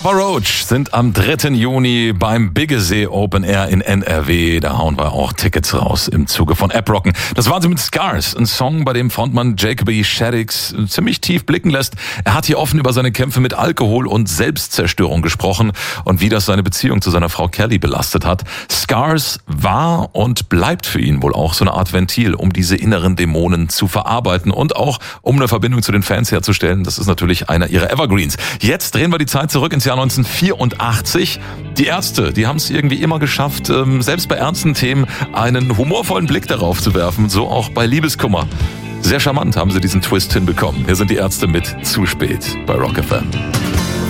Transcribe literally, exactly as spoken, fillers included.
Papa Roach sind am dritten Juni beim Biggesee Open Air in N R W. Da hauen wir auch Tickets raus im Zuge von App-Rocken. Das waren sie mit Scars, ein Song, bei dem Frontmann Jacoby Shaddix ziemlich tief blicken lässt. Er hat hier offen über seine Kämpfe mit Alkohol und Selbstzerstörung gesprochen und wie das seine Beziehung zu seiner Frau Kelly belastet hat. Scars war und bleibt für ihn wohl auch so eine Art Ventil, um diese inneren Dämonen zu verarbeiten und auch um eine Verbindung zu den Fans herzustellen. Das ist natürlich einer ihrer Evergreens. Jetzt drehen wir die Zeit zurück ins Jahr neunzehnhundertvierundachtzig. Die Ärzte, die haben es irgendwie immer geschafft, selbst bei ernsten Themen einen humorvollen Blick darauf zu werfen, so auch bei Liebeskummer. Sehr charmant haben sie diesen Twist hinbekommen. Hier sind die Ärzte mit Zu spät bei Rock F M.